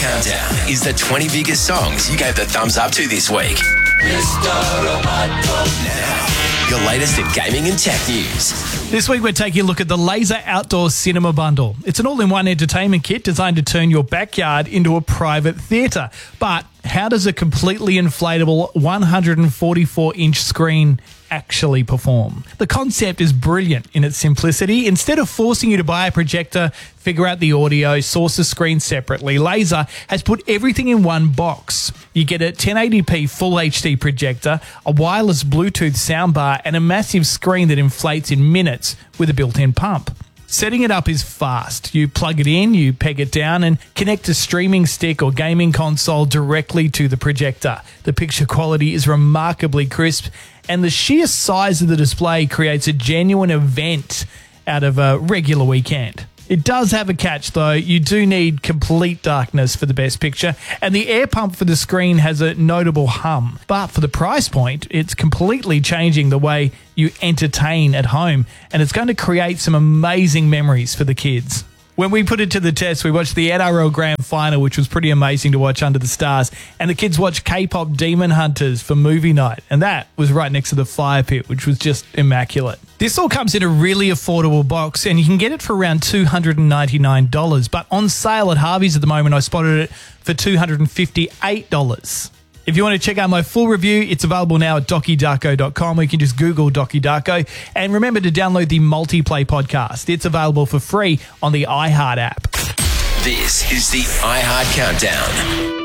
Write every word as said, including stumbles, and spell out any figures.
Countdown is the twenty biggest songs you gave the thumbs up to this week. Now, your latest in gaming and tech news. This week we're taking a look at the Laser Outdoor Cinema Bundle. It's an all-in-one entertainment kit designed to turn your backyard into a private theatre. But how does a completely inflatable one hundred forty-four inch screen actually perform? The concept is brilliant in its simplicity. Instead of forcing you to buy a projector, figure out the audio, source the screen separately, Laser has put everything in one box. You get a ten eighty p Full H D projector, a wireless Bluetooth soundbar, and a massive screen that inflates in minutes with a built-in pump. Setting it up is fast. You plug it in, you peg it down, and connect a streaming stick or gaming console directly to the projector. The picture quality is remarkably crisp, and the sheer size of the display creates a genuine event out of a regular weekend. It does have a catch, though. You do need complete darkness for the best picture, and the air pump for the screen has a notable hum. But for the price point, it's completely changing the way you entertain at home, and it's going to create some amazing memories for the kids. When we put it to the test, we watched the N R L Grand Final, which was pretty amazing to watch under the stars, and the kids watched K-pop Demon Hunters for movie night, and that was right next to the fire pit, which was just immaculate. This all comes in a really affordable box, and you can get it for around two hundred ninety-nine dollars, but on sale at Harvey's at the moment, I spotted it for two hundred fifty-eight dollars. If you want to check out my full review, it's available now at docky darko dot com, or you can just Google Docky Darko. And remember to download the Multiplay podcast. It's available for free on the iHeart app. This is the iHeart Countdown.